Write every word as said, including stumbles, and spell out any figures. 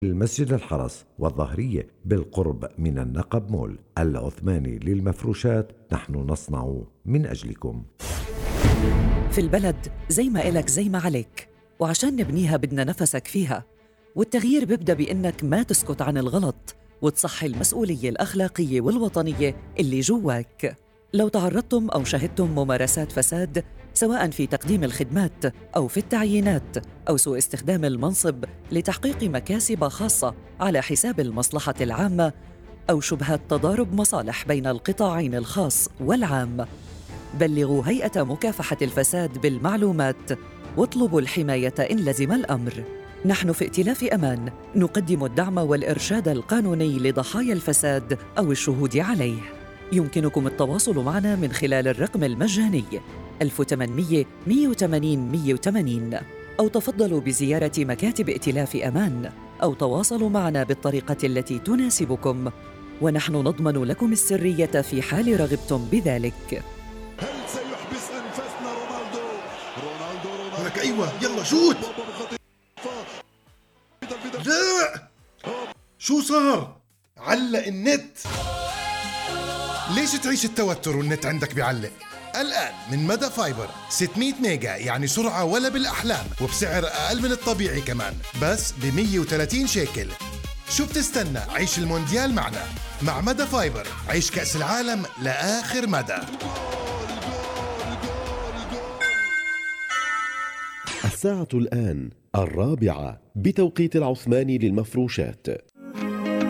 المسجد الحرس والظهرية بالقرب من النقب مول. العثماني للمفروشات، نحن نصنع من أجلكم. في البلد زي ما إلك زي ما عليك، وعشان نبنيها بدنا نفسك فيها. والتغيير بيبدأ بإنك ما تسكت عن الغلط وتصحي المسؤولية الأخلاقية والوطنية اللي جواك. لو تعرضتم أو شهدتم ممارسات فساد، سواء في تقديم الخدمات أو في التعيينات أو سوء استخدام المنصب لتحقيق مكاسب خاصة على حساب المصلحة العامة، أو شبهة تضارب مصالح بين القطاعين الخاص والعام، بلغوا هيئة مكافحة الفساد بالمعلومات واطلبوا الحماية إن لزم الأمر. نحن في ائتلاف أمان نقدم الدعم والإرشاد القانوني لضحايا الفساد أو الشهود عليه. يمكنكم التواصل معنا من خلال الرقم المجاني ألف وثمانمئة مئة وثمانين مئة وثمانين، أو تفضلوا بزيارة مكاتب ائتلاف أمان، أو تواصلوا معنا بالطريقة التي تناسبكم، ونحن نضمن لكم السرية في حال رغبتم بذلك. هل سيحبس أنفاسنا رونالدو؟ رونالدو رونالدو لك أيوة، يلا شوت. لا، شو صار؟ علق النت. ليش تعيش التوتر والنت عندك بيعلق؟ الآن من مدى فايبر ستمئة ميجا، يعني سرعة ولا بالأحلام، وبسعر أقل من الطبيعي كمان، بس ب مئة وثلاثين شيكل. شو بتستنى؟ عيش المونديال معنا. مع مدى فايبر عيش كأس العالم لآخر مدى. الساعة الآن الرابعة بتوقيت العثماني للمفروشات.